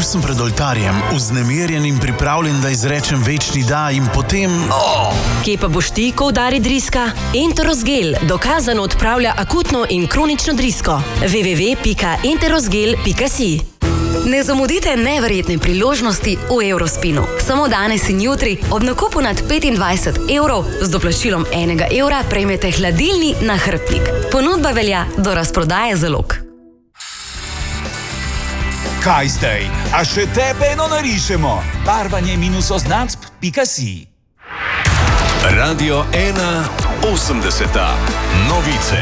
sem pred oltarjem, vznemirjen in pripravljen, da izrečem večni da in potem... Kje pa boš ti, ko udari driska? Enterosgel dokazano odpravlja akutno in kronično drisko. www.enterosgel.si. Ne zamudite neverjetne priložnosti v Eurospinu. Samo danes in jutri ob nakupu nad 25 evrov z doplačilom 1 evra prejmete hladilni nahrbtnik. Ponudba velja do razprodaje zalog. Kaj zdaj? A še tebe eno narišemo? Barvanje-oznacb.si. Radio 1 80. Novice.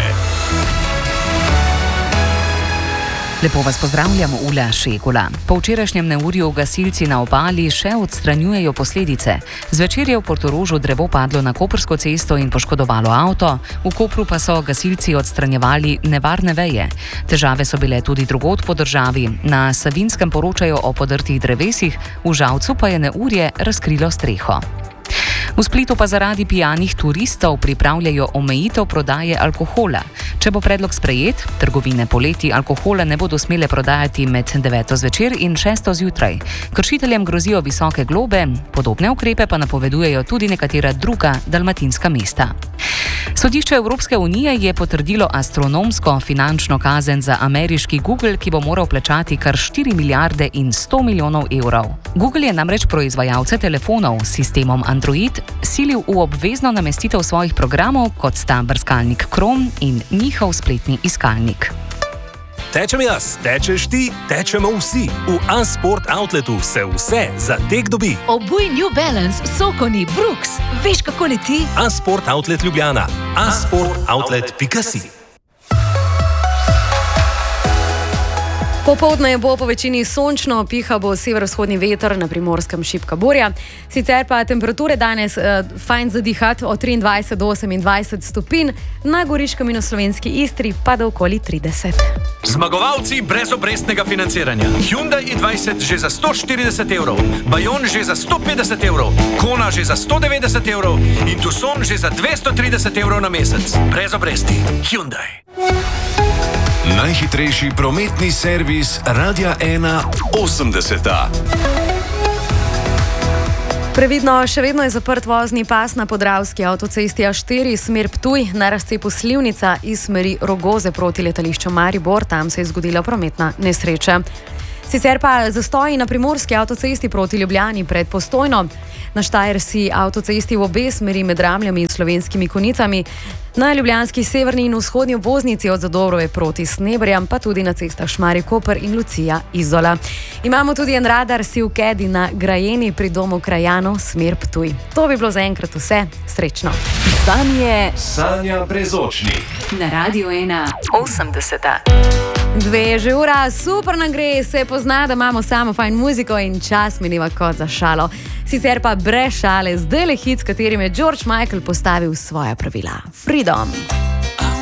Lepo vas pozdravljamo, Ula Šegula. Po včerajšnjem neurju gasilci na obali še odstranjujejo posledice. Zvečer je v Portorožu drevo padlo na Koprsko cesto in poškodovalo avto, v Kopru pa so gasilci odstranjevali nevarne veje. Težave so bile tudi drugod po državi. Na Savinjskem poročajo o podrtih drevesih, v Žalcu pa je neurje razkrilo streho. V Splitu pa zaradi pijanih turistov pripravljajo omejitev prodaje alkohola. Če bo predlog sprejet, trgovine poleti alkohola ne bodo smele prodajati med 9. zvečer in 6. zjutraj. Kršiteljem grozijo visoke globe, podobne ukrepe pa napovedujejo tudi nekatera druga dalmatinska mesta. Sodišče Evropske unije je potrdilo astronomsko finančno kazen za ameriški Google, ki bo moral plačati kar 4 milijarde in 100 milijonov evrov. Google je namreč proizvajalce telefonov s sistemom Android silil v obvezno namestitev svojih programov, kot sta brskalnik Chrome in njihov spletni iskalnik. Tečem jaz, tečeš ti, tečemo vsi. V A-Sport Outletu se vse za tek dobi. Obuj New Balance, Sokoni, Brooks. Veš, kako leti? A-Sport Outlet Ljubljana. A-sportoutlet.si. Popoldne bo po večini sončno, piha bo severovzhodni veter, na Primorskem šibka burja. Sicer pa temperature danes fajn zadihati od 23 do 28 stopinj, na Goriškem in v slovenski Istri pa do okoli 30. Zmagovalci brez obrestnega financiranja. Hyundai i20 že za 140 evrov, Bayon že za 150 evrov, Kona že za 190 evrov in Tucson že za 230 evrov na mesec. Brez obresti. Hyundai. Najhitrejši prometni servis Radia 1 80. Previdno, še vedno je zaprt vozni pas na Podravski avtocesti A4, smer Ptuj, na razcepu Slivnica iz smeri Rogoze proti letališču Maribor, tam se je zgodila prometna nesreča. Sicer pa zastoji na Primorski avtocesti proti Ljubljani pred Postojno, na Štajerski avtocesti v obe smeri med Ramljami in Slovenskimi Konicami, na ljubljanski severni in vzhodni obvoznici od Zadorove proti Snebrjam, pa tudi na cestah Šmarje-Koper in Lucija-Izola. Imamo tudi en radar Sivkedi na Grajeni pri domu krajanov smer Ptuj. To bi bilo zaenkrat vse. Srečno. Zdanje Sanja Brezočnik. na Radio 1 80. 2 že ura, super nam gre, se pozna, da imamo samo fajn muziko in čas mineva kot za šalo. Sicer pa brez šale, zdaj le hit, s katerim je George Michael postavil svoja pravila. Freedom.